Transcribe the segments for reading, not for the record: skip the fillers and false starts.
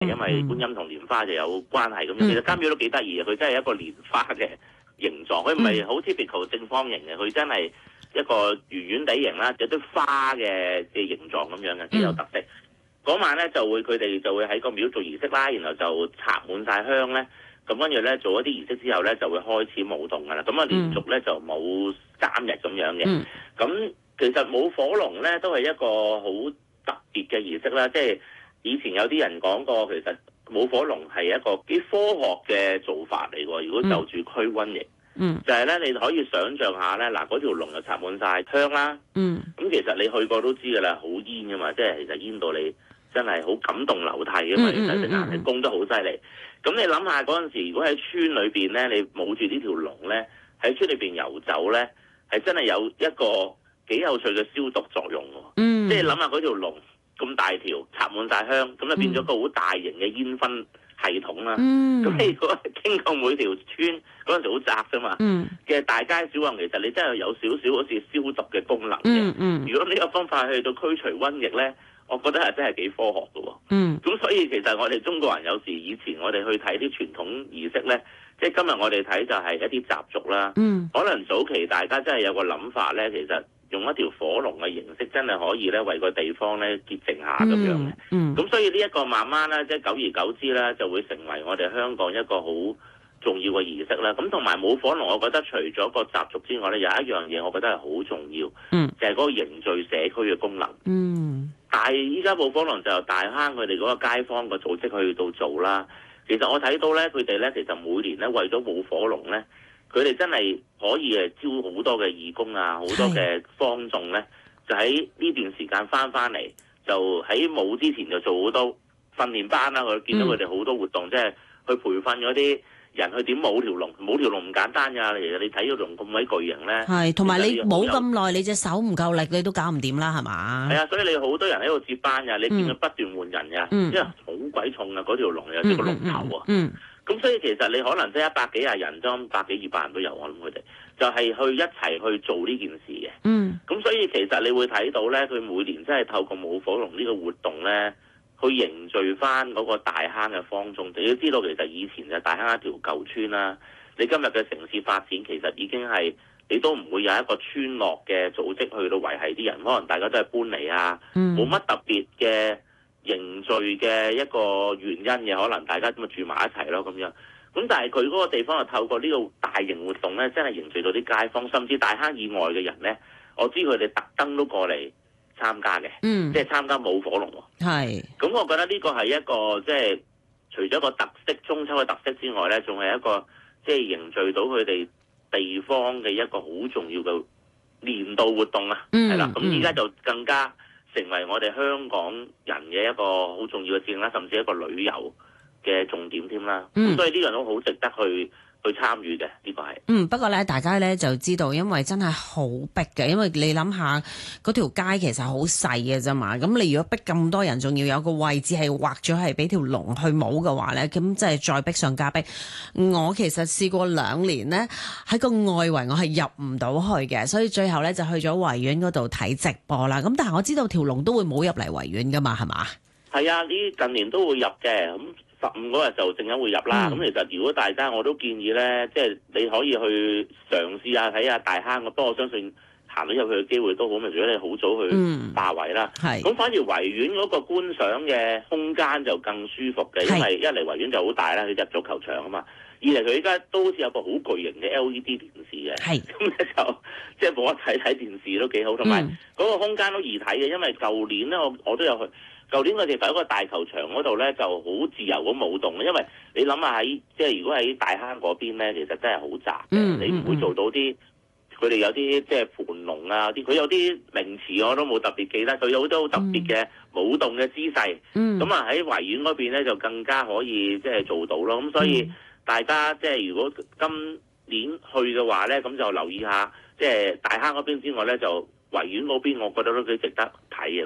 因為觀音同蓮花就有關係咁樣。其實監廟都幾得意嘅，佢真係一個蓮花嘅形狀，佢唔係好 typical 正方形嘅，佢真係一個圓圓地形啦，有啲花嘅形狀咁樣嘅，幾有特色。嗰晚咧佢哋就會喺個廟做儀式啦，然後就插滿晒香咧，咁跟住咧做一啲儀式之後咧就會開始舞動噶啦。咁啊連續咧就冇3日咁樣嘅。咁其實舞火龍咧都係一個好特別嘅儀式啦，即係以前有啲人講過，其實舞火龍係一個幾科學嘅做法嚟喎。如果就住驅瘟疫，就係咧你可以想像下咧，嗱嗰條龍就插滿晒香啦。咁其實你去過都知㗎啦，好煙㗎嘛，即係其實煙到你真係好感動流涕㗎嘛，其實隻眼係攻得好犀利。咁你諗下嗰陣時，如果喺村裏邊咧，你舞住呢條龍咧，喺村裏邊遊走咧，係真係有一個幾有趣嘅消毒作用喎。即係諗下嗰條龍咁大條，插滿晒香，咁就變咗個好大型嘅煙燻系統啦。咁你如果經過每條村嗰陣時好窄啫嘛，嘅大街小巷，其實你真係有少少好似消毒嘅功能嘅。如果呢個方法去到驅除瘟疫咧，我覺得係真係幾科學嘅喎。咁所以其實我哋中國人有時以前我哋去睇啲傳統儀式咧，即係今日我哋睇就係一啲習俗啦。可能早期大家真係有個諗法咧，其實用一條火龍嘅形式真係可以咧為個地方咧潔淨下咁樣嘅。咁所以呢一個慢慢咧，即係久而久之咧，就會成為我哋香港一個好重要嘅儀式啦。咁同埋舞火龍，我覺得除咗個習俗之外咧，有一樣嘢我覺得係好重要，就係嗰個凝聚社區嘅功能。但係依家舞火龍就由大坑佢哋嗰個街坊嘅組織去到做啦。其實我睇到咧，佢哋咧其實每年咧為咗舞火龍咧，佢哋真係可以招好多嘅義工啊，好多嘅坊眾咧，就喺呢段時間翻嚟，就喺舞之前就做好多訓練班啦。我見到佢哋好多活動，即係去培訓嗰啲人去點舞條龍。舞條龍唔簡單㗎，其實你睇個龍咁鬼巨型咧， 係同埋你舞咁耐，你隻手唔夠力，你都搞唔掂啦，係嘛？ 係啊，所以你好多人喺度接班㗎，你見佢不斷換人㗎，因為好鬼重啊嗰條龍，有隻個龍頭啊。咁所以其實你可能即係100幾廿人，都100幾200人都有，我諗佢哋就係去一齊去做呢件事嘅。咁所以其實你會睇到咧，佢每年真係透過舞火龍呢個活動咧，去凝聚翻嗰個大坑嘅坊眾。你要知道，其實以前就大坑一條舊村啦。你今日嘅城市發展，其實已經係你都唔會有一個村落嘅組織去到維繫啲人，可能大家都係搬嚟啊，冇乜特別嘅凝聚嘅一個原因嘅，可能大家咁啊住埋一齊咯咁樣。咁但係佢嗰個地方就透過呢個大型活動咧，真係凝聚到啲街坊，甚至大坑以外嘅人咧，我知佢哋特登都過嚟參加嘅，即係參加舞火龍喎。係。咁我覺得呢個係一個即係除咗個特色中秋嘅特色之外咧，仲係一個即係凝聚到佢哋地方嘅一個好重要嘅年度活動啊。係啦，咁而家就更加成為我哋香港人嘅一個好重要嘅節啦，甚至一個旅遊嘅重點添啦。所以呢樣都好值得去參與嘅，呢個係。 不過咧，大家咧就知道，因為真係好逼嘅，因為你諗下嗰條街其實好細嘅啫嘛。咁你如果逼咁多人，仲要有個位置係劃咗係俾條龍去舞嘅話咧，咁即係再逼上加逼。我其實試過2年咧，喺個外圍我係入唔到去嘅，所以最後咧就去咗維園嗰度睇直播啦。咁但係我知道條龍都會舞入嚟維園噶嘛，係嘛？ 係啊，呢近年都會入嘅。咁15嗰日就正會入啦。咁其實如果大家我都建議咧，即係你可以去嘗試下睇下大坑。不過我相信行到入去嘅機會都好，如果你好早去霸位啦。咁反而維園嗰個觀賞嘅空間就更舒服嘅，因為一嚟維園就好大啦，佢入咗球場啊嘛。二嚟佢而家都好似有個好巨型嘅 LED 電視嘅，咁咧就即係冇得睇電視都幾好，同埋嗰個空間都易睇嘅。因為舊年咧我都有去。舊年我哋喺個大球場嗰度咧就好自由咁舞動，因為你諗下喺即係如果喺大坑嗰邊咧，其實真係好窄嘅，你唔會做到啲佢哋有啲即係盤龍啊啲，佢有啲名詞我都冇特別記得，佢有好多好特別嘅舞動嘅姿勢。咁啊喺維園嗰邊咧就更加可以即係做到咯。咁所以大家即係如果今年去嘅話咧，咁就留意下即係大坑嗰邊之外咧，就維園嗰邊我覺得都幾值得睇嘅嗰日。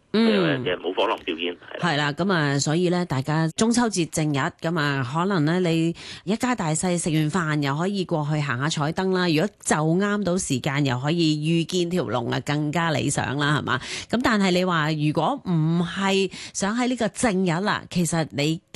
嘅冇火龍吊煙係啦，咁啊，所以咧，大家中秋節正日咁啊，可能咧你一家大細食完飯又可以過去行下彩燈啦。如果就啱到時間，又可以遇見條龍啊，更加理想啦，係嘛？咁但係你話如果唔係想喺呢個正日啦，其實你